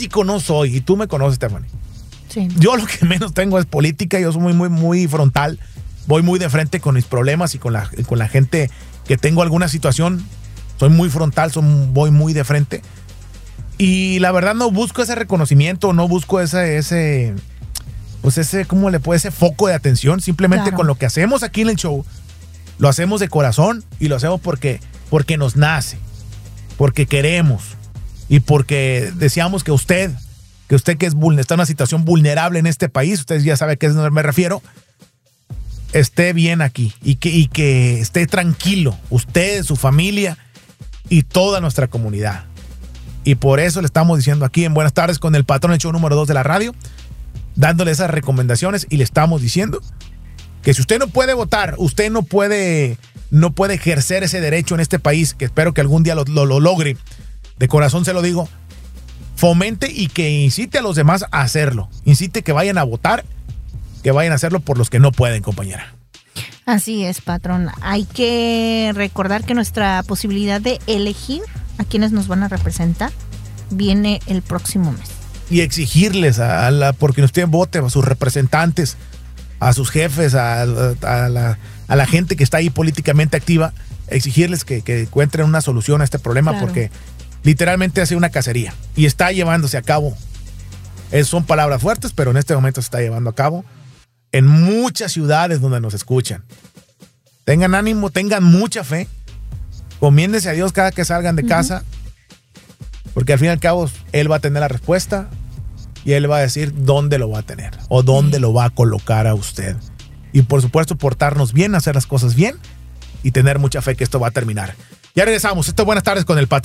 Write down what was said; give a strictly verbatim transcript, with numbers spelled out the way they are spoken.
político no soy, y tú me conoces, Stephanie. Sí. Yo lo que menos tengo es política, yo soy muy, muy, muy frontal, voy muy de frente con mis problemas y con la, con la gente que tengo alguna situación, soy muy frontal, soy, voy muy de frente. Y la verdad no busco ese reconocimiento, no busco ese, ese, pues ese, ¿cómo le puede? Ese foco de atención, simplemente claro. con lo que hacemos aquí en el show, lo hacemos de corazón y lo hacemos porque, porque nos nace, porque queremos y porque deseamos que usted, que usted que es, está en una situación vulnerable en este país, usted ya sabe a qué me refiero, esté bien aquí y que, y que esté tranquilo, usted, su familia y toda nuestra comunidad. Y por eso le estamos diciendo aquí en Buenas Tardes con el patrón del show número dos de la radio, dándole esas recomendaciones y le estamos diciendo que si usted no puede votar, usted no puede, no puede ejercer ese derecho en este país, que espero que algún día lo, lo, lo logre, de corazón se lo digo, fomente y que incite a los demás a hacerlo, incite que vayan a votar, que vayan a hacerlo por los que no pueden, compañera. Así es, patrón. Hay que recordar que nuestra posibilidad de elegir a quienes nos van a representar viene el próximo mes. Y exigirles a la, porque usted vote a sus representantes, a sus jefes, a, a, la, a la gente que está ahí políticamente activa, exigirles que, que encuentren una solución a este problema, claro. Porque literalmente hace una cacería y está llevándose a cabo. Es, son palabras fuertes, pero en este momento se está llevando a cabo en muchas ciudades donde nos escuchan. Tengan ánimo, tengan mucha fe, comiéndese a Dios cada que salgan de uh-huh. casa, porque al fin y al cabo Él va a tener la respuesta y Él va a decir dónde lo va a tener o dónde uh-huh. lo va a colocar a usted. Y por supuesto portarnos bien, hacer las cosas bien y tener mucha fe que esto va a terminar. Ya regresamos. Esto es Buenas Tardes con el patrón.